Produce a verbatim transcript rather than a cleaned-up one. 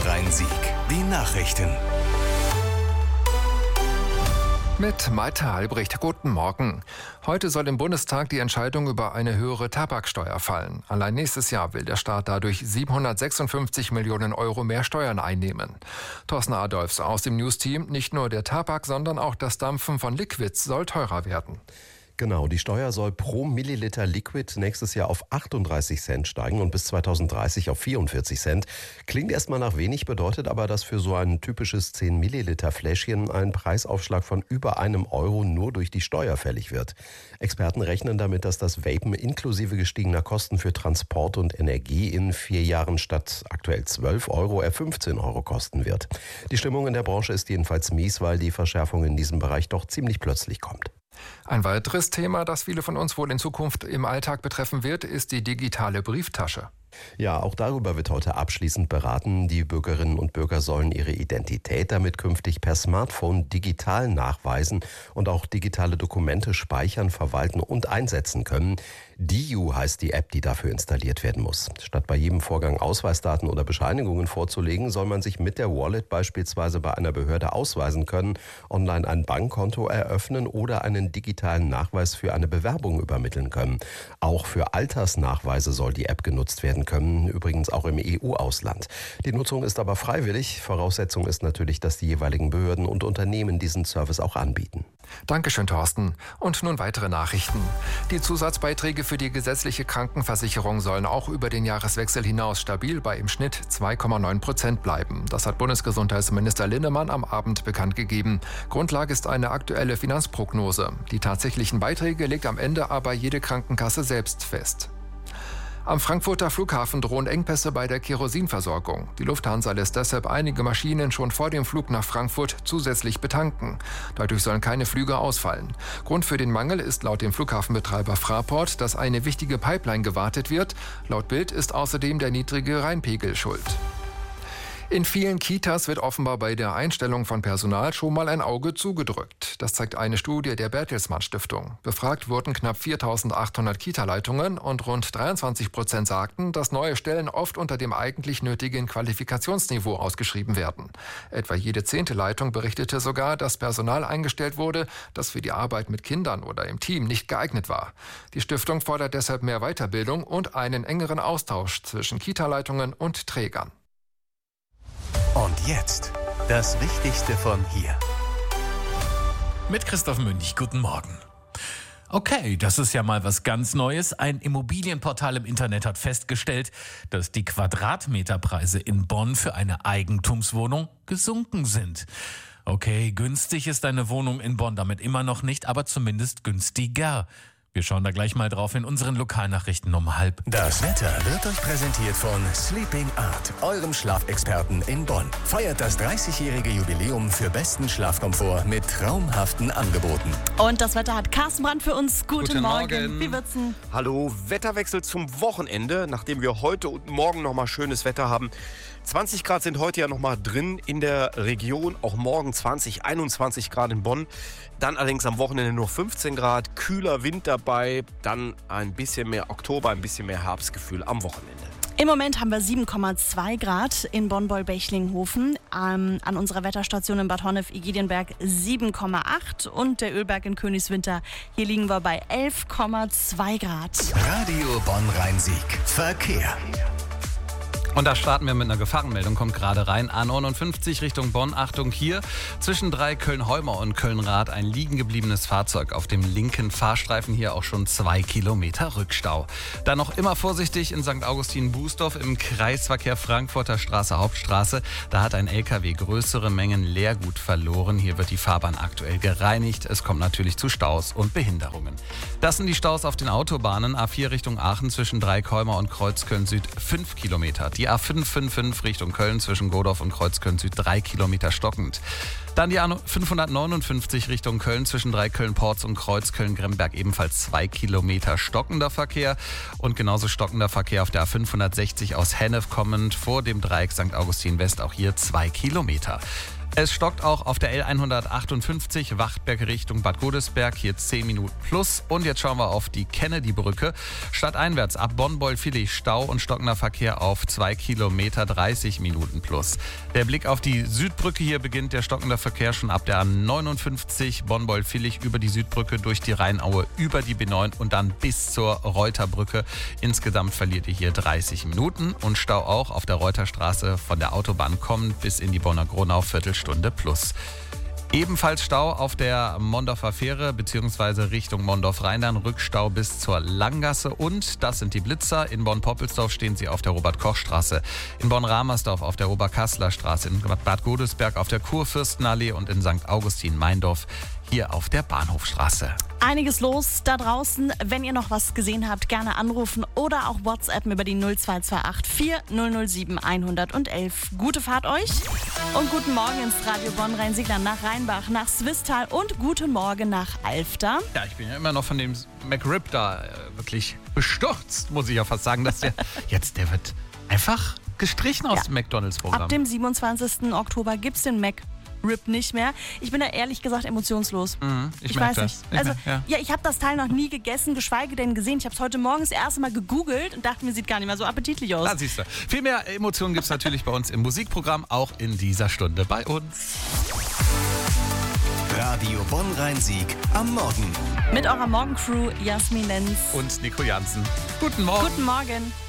Bonn-Rhein-Sieg. Die Nachrichten. Mit Malte Albrecht, guten Morgen. Heute soll im Bundestag die Entscheidung über eine höhere Tabaksteuer fallen. Allein nächstes Jahr will der Staat dadurch siebenhundertsechsundfünfzig Millionen Euro mehr Steuern einnehmen. Thorsten Adolfs aus dem News-Team, nicht nur der Tabak, sondern auch das Dampfen von Liquids soll teurer werden. Genau, die Steuer soll pro Milliliter Liquid nächstes Jahr auf achtunddreißig Cent steigen und bis zweitausenddreißig auf vierundvierzig Cent. Klingt erstmal nach wenig, bedeutet aber, dass für so ein typisches zehn Milliliter Fläschchen ein Preisaufschlag von über einem Euro nur durch die Steuer fällig wird. Experten rechnen damit, dass das Vapen inklusive gestiegener Kosten für Transport und Energie in vier Jahren statt aktuell zwölf Euro eher fünfzehn Euro kosten wird. Die Stimmung in der Branche ist jedenfalls mies, weil die Verschärfung in diesem Bereich doch ziemlich plötzlich kommt. Ein weiteres Thema, das viele von uns wohl in Zukunft im Alltag betreffen wird, ist die digitale Brieftasche. Ja, auch darüber wird heute abschließend beraten. Die Bürgerinnen und Bürger sollen ihre Identität damit künftig per Smartphone digital nachweisen und auch digitale Dokumente speichern, verwalten und einsetzen können. Diu heißt die App, die dafür installiert werden muss. Statt bei jedem Vorgang Ausweisdaten oder Bescheinigungen vorzulegen, soll man sich mit der Wallet beispielsweise bei einer Behörde ausweisen können, online ein Bankkonto eröffnen oder einen digitalen Nachweis für eine Bewerbung übermitteln können. Auch für Altersnachweise soll die App genutzt werden können, übrigens auch im E U-Ausland. Die Nutzung ist aber freiwillig. Voraussetzung ist natürlich, dass die jeweiligen Behörden und Unternehmen diesen Service auch anbieten. Dankeschön, Thorsten. Und nun weitere Nachrichten. Die Zusatzbeiträge für die gesetzliche Krankenversicherung sollen auch über den Jahreswechsel hinaus stabil bei im Schnitt zwei Komma neun Prozent bleiben. Das hat Bundesgesundheitsminister Linnemann am Abend bekannt gegeben. Grundlage ist eine aktuelle Finanzprognose. Die tatsächlichen Beiträge legt am Ende aber jede Krankenkasse selbst fest. Am Frankfurter Flughafen drohen Engpässe bei der Kerosinversorgung. Die Lufthansa lässt deshalb einige Maschinen schon vor dem Flug nach Frankfurt zusätzlich betanken. Dadurch sollen keine Flüge ausfallen. Grund für den Mangel ist laut dem Flughafenbetreiber Fraport, dass eine wichtige Pipeline gewartet wird. Laut Bild ist außerdem der niedrige Rheinpegel schuld. In vielen Kitas wird offenbar bei der Einstellung von Personal schon mal ein Auge zugedrückt. Das zeigt eine Studie der Bertelsmann Stiftung. Befragt wurden knapp viertausendachthundert Kita-Leitungen und rund dreiundzwanzig Prozent sagten, dass neue Stellen oft unter dem eigentlich nötigen Qualifikationsniveau ausgeschrieben werden. Etwa jede zehnte Leitung berichtete sogar, dass Personal eingestellt wurde, das für die Arbeit mit Kindern oder im Team nicht geeignet war. Die Stiftung fordert deshalb mehr Weiterbildung und einen engeren Austausch zwischen Kita-Leitungen und Trägern. Und jetzt das Wichtigste von hier. Mit Christoph Münch, guten Morgen. Okay, das ist ja mal was ganz Neues. Ein Immobilienportal im Internet hat festgestellt, dass die Quadratmeterpreise in Bonn für eine Eigentumswohnung gesunken sind. Okay, günstig ist eine Wohnung in Bonn damit immer noch nicht, aber zumindest günstiger. Wir schauen da gleich mal drauf in unseren Lokalnachrichten um halb. Das Wetter wird euch präsentiert von Sleeping Art, eurem Schlafexperten in Bonn. Feiert das dreißigjährige Jubiläum für besten Schlafkomfort mit traumhaften Angeboten. Und das Wetter hat Carsten Brandt für uns. Guten, Guten Morgen. Morgen. Wie wird's denn? Hallo, Wetterwechsel zum Wochenende, nachdem wir heute und morgen nochmal schönes Wetter haben. zwanzig Grad sind heute ja nochmal drin in der Region, auch morgen zwanzig, einundzwanzig Grad in Bonn. Dann allerdings am Wochenende nur fünfzehn Grad, kühler Wind dabei, dann ein bisschen mehr Oktober, ein bisschen mehr Herbstgefühl am Wochenende. Im Moment haben wir sieben Komma zwei Grad in Bonn-Beul-Bechling-Hofen, ähm, an unserer Wetterstation in Bad Honnef-Igedienberg sieben Komma acht und der Ölberg in Königswinter, hier liegen wir bei elf Komma zwei Grad. Radio Bonn-Rhein-Sieg. Verkehr. Und da starten wir mit einer Gefahrenmeldung, kommt gerade rein. A neunundfünfzig Richtung Bonn, Achtung hier. Zwischen drei Köln-Holmer und Köln-Rath ein liegen gebliebenes Fahrzeug auf dem linken Fahrstreifen, hier auch schon zwei Kilometer Rückstau. Dann noch immer vorsichtig in Sankt Augustin-Bußdorf im Kreisverkehr Frankfurter Straße, Hauptstraße. Da hat ein L K W größere Mengen Leergut verloren. Hier wird die Fahrbahn aktuell gereinigt. Es kommt natürlich zu Staus und Behinderungen. Das sind die Staus auf den Autobahnen. A vier Richtung Aachen zwischen Dreikholmer und Kreuzköln Süd fünf Kilometer. Die A fünf fünf fünf Richtung Köln zwischen Godorf und Kreuzköln Süd drei Kilometer stockend. Dann die A fünfhundertneunundfünfzig Richtung Köln zwischen Dreiköln-Porz und Kreuzköln-Gremberg ebenfalls zwei Kilometer stockender Verkehr. Und genauso stockender Verkehr auf der A fünfhundertsechzig aus Hennef kommend vor dem Dreieck Sankt Augustin West, auch hier zwei Kilometer. Es stockt auch auf der L hundertachtundfünfzig Wachtberg Richtung Bad Godesberg, hier zehn Minuten plus. Und jetzt schauen wir auf die Kennedy-Brücke. Stadteinwärts ab Bonn-Beulfilly Stau und stockender Verkehr auf zwei Kilometer, dreißig Minuten plus. Der Blick auf die Südbrücke, hier beginnt der stockende Verkehr schon ab der A neunundfünfzig Bonn-Beulfilly über die Südbrücke durch die Rheinaue über die B neun und dann bis zur Reuterbrücke. Insgesamt verliert ihr hier dreißig Minuten und Stau auch auf der Reuterstraße von der Autobahn kommend bis in die Bonner Gronau, Viertelstunde plus. Ebenfalls Stau auf der Mondorfer Fähre bzw. Richtung Mondorf-Rheindern, Rückstau bis zur Langgasse und das sind die Blitzer. In Bonn-Poppelsdorf stehen sie auf der Robert-Koch-Straße, in Bonn-Ramersdorf auf der Oberkassler-Straße, in Bad Godesberg auf der Kurfürstenallee und in Sankt Augustin-Meindorf hier auf der Bahnhofstraße. Einiges los da draußen. Wenn ihr noch was gesehen habt, gerne anrufen oder auch WhatsAppen über die null zwei zwei acht vier null null sieben eins eins eins. Gute Fahrt euch und guten Morgen ins Radio Bonn Rhein-Siegland nach Rheinbach, nach Swisttal und guten Morgen nach Alfter. Ja, ich bin ja immer noch von dem McRib da äh, wirklich bestürzt, muss ich ja fast sagen, dass der jetzt, der wird einfach gestrichen aus Ja. dem McDonalds-Programm. Ab dem siebenundzwanzigsten Oktober gibt es den Mac Rip nicht mehr. Ich bin da ehrlich gesagt emotionslos. Mhm, ich Ich, merk weiß das. nicht. Ich Also, merk, ja. ja, ich habe das Teil noch nie gegessen, geschweige denn gesehen. Ich habe es heute Morgen das erste Mal gegoogelt und dachte mir, sieht gar nicht mehr so appetitlich aus. Da siehst du. Viel mehr Emotionen gibt es natürlich bei uns im Musikprogramm, auch in dieser Stunde bei uns. Radio Bonn Rhein-Sieg am Morgen. Mit eurer Morgencrew Jasmin Lenz. Und Nico Jansen. Guten Morgen. Guten Morgen.